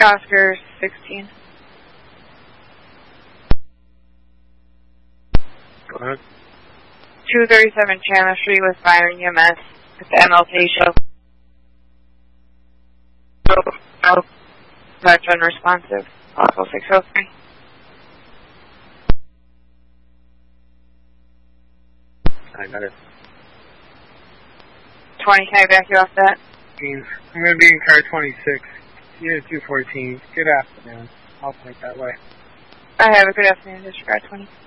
Oscar 16. Go ahead. 237 Chandler Street with Fire and EMS at the MLK show. Touch unresponsive. Also 603. I got it. 20, can I back you off that? I'm going to be in car 26. Unit 214. Good afternoon. I'll take that way. I have a good afternoon, Disregard 20.